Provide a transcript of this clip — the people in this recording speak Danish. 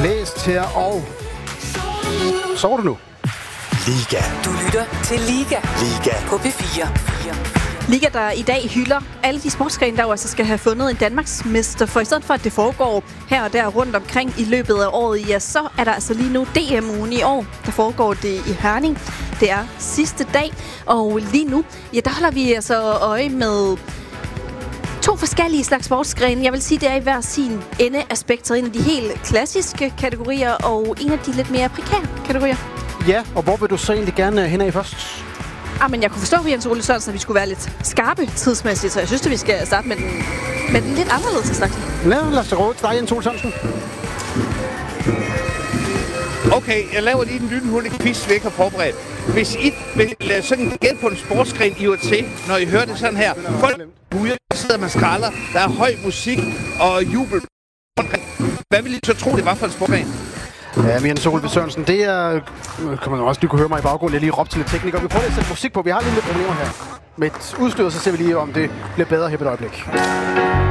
blæst her, og sover du nu? Liga. Du lytter til Liga. Liga. På P4. Liga, der i dag hylder alle de sportsgrene, der også skal have fundet en Danmarksmester. For i stedet for, at det foregår her og der rundt omkring i løbet af året, ja, så er der altså lige nu DM-ugen i år. Der foregår det i Herning. Det er sidste dag, og lige nu, ja, der holder vi altså øje med to forskellige slags sportsgrene. Jeg vil sige, det er i hver sin ende af spektret. En af de helt klassiske kategorier, og en af de lidt mere prekære kategorier. Ja, og hvor vil du så egentlig gerne hen af først? Men jeg kunne forstå, Jens Ole Sørensen, at vi skulle være lidt skarpe tidsmæssigt, så jeg synes, at vi skal starte med den lidt anderledes slags. Lad os råde til dig, Jens Ole Sørensen. Okay, jeg laver lige en lynhurtig quiz, vi ikke har forberedt. Hvis I vil lade sådan gæt på en sportsgren, I var til, når I hører det sådan her. Folk bujer, der sidder med skralder, der er høj musik og jubel. Hvad vil I så tro, det var for en sportsgren? Ja, men Jens Ole Sørensen, det er... Kan man også lige kunne høre mig i baggrunden. Jeg lige råbte til lidt teknikere. Vi prøver at sætte musik på. Vi har lige lidt problemer her. Med udstyret, så ser vi lige, om det bliver bedre her på et øjeblik.